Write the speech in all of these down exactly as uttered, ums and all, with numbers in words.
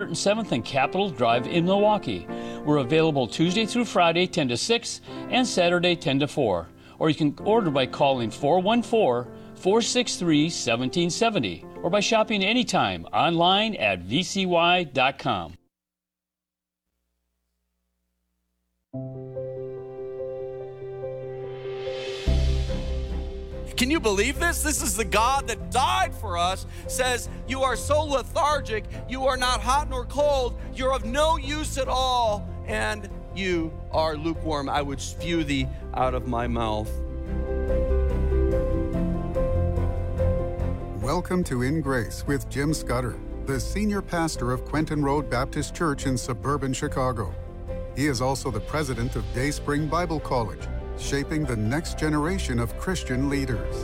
hundred seventh and Capitol Drive in Milwaukee. We're available Tuesday through Friday, ten to six, and Saturday, ten to four. Or you can order by calling four one four, four six three, one seven seven zero or by shopping anytime online at v c y dot com. Can you believe this? This is the God that died for us, says, you are so lethargic, you are not hot nor cold, you're of no use at all, and you are lukewarm. I would spew thee out of my mouth. Welcome to In Grace with Jim Scudder, the senior pastor of Quentin Road Baptist Church in suburban Chicago. He is also the president of Dayspring Bible College, shaping the next generation of Christian leaders.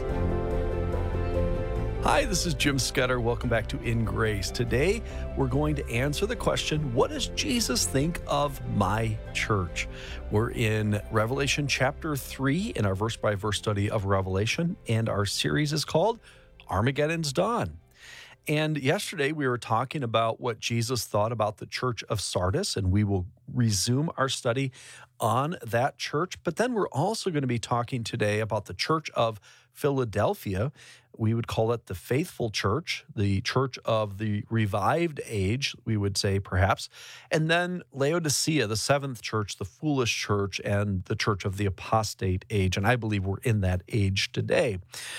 Hi, this is Jim Scudder. Welcome back to In Grace. Today, we're going to answer the question, what does Jesus think of my church? We're in Revelation chapter three in our verse-by-verse study of Revelation, and our series is called Armageddon's Dawn. And yesterday we were talking about what Jesus thought about the church of Sardis, and we will resume our study on that church. But then we're also going to be talking today about the church of Philadelphia. We would call it the faithful church, the church of the revived age, we would say perhaps. And then Laodicea, the seventh church, the foolish church, and the church of the apostate age. And I believe we're in that age today.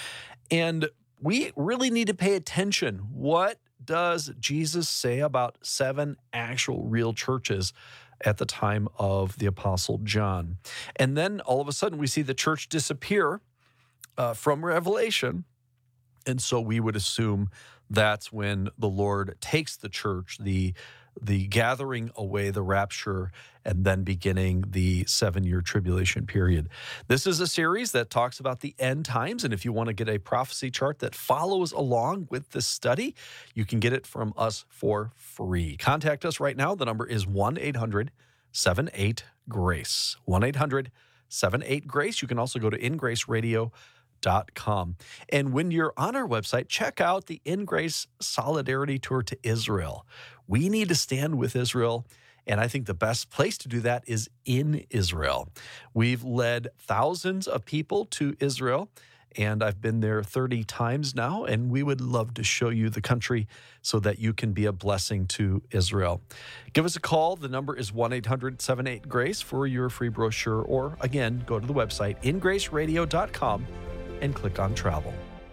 And we really need to pay attention. What does Jesus say about seven actual real churches at the time of the Apostle John? And then all of a sudden we see the church disappear uh, from Revelation. And so we would assume that's when the Lord takes the church, the the gathering away, the rapture, and then beginning the seven-year tribulation period. This is a series that talks about the end times, and if you want to get a prophecy chart that follows along with this study, you can get it from us for free. Contact us right now. The number is one eight hundred, seven eight, GRACE. one eight hundred, seven eight, GRACE. You can also go to in grace radio dot com. And when you're on our website, check out the In Grace Solidarity Tour to Israel. We need to stand with Israel, and I think the best place to do that is in Israel. We've led thousands of people to Israel, and I've been there thirty times now, and we would love to show you the country so that you can be a blessing to Israel. Give us a call. The number is one eight hundred, seven eight, GRACE for your free brochure, or again, go to the website in grace radio dot com and click on travel.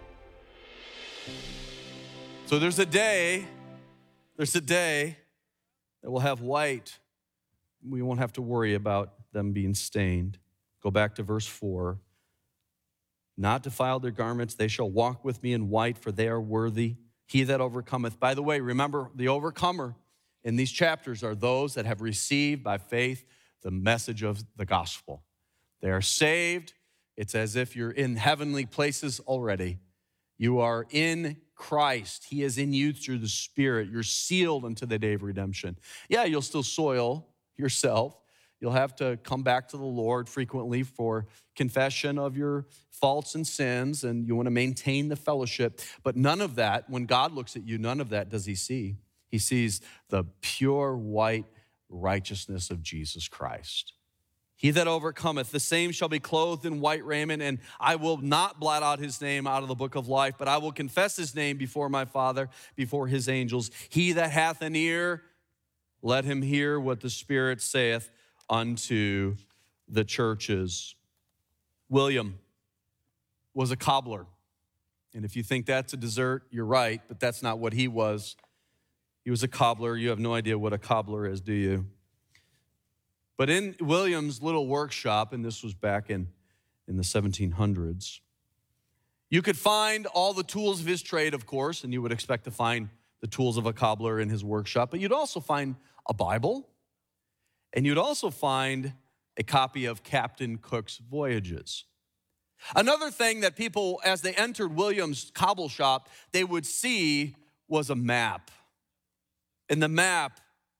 So there's a day, there's a day that we'll have white. We won't have to worry about them being stained. Go back to verse four. Not defile their garments, they shall walk with me in white, for they are worthy. He that overcometh. By the way, remember, the overcomer in these chapters are those that have received by faith the message of the gospel. They are saved. It's as if you're in heavenly places already. You are in Christ. He is in you through the Spirit. You're sealed unto the day of redemption. Yeah, you'll still soil yourself. You'll have to come back to the Lord frequently for confession of your faults and sins, and you want to maintain the fellowship. But none of that, when God looks at you, none of that does he see. He sees the pure white righteousness of Jesus Christ. He that overcometh, the same shall be clothed in white raiment, and I will not blot out his name out of the book of life, but I will confess his name before my Father, before his angels. He that hath an ear, let him hear what the Spirit saith unto the churches. William was a cobbler. And if you think that's a dessert, you're right, but that's not what he was. He was a cobbler. You have no idea what a cobbler is, do you? But in William's little workshop, and this was back in, in the seventeen hundreds, you could find all the tools of his trade, of course, and you would expect to find the tools of a cobbler in his workshop, but you'd also find a Bible, and you'd also find a copy of Captain Cook's Voyages. Another thing that people, as they entered William's cobble shop, they would see was a map. And the map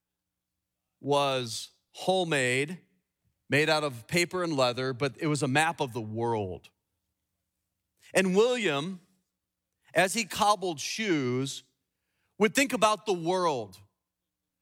was homemade, made out of paper and leather, but it was a map of the world. And William, as he cobbled shoes, would think about the world.